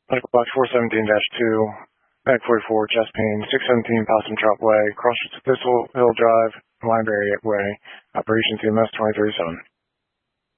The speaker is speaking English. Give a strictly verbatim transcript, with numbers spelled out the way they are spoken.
Medical Box four seventeen dash two, Mag forty-four, chest pain, six seventeen Possum Trot Way, Crossroads Thistle Hill Drive, Library Way, Operation C M S twenty thirty-seven.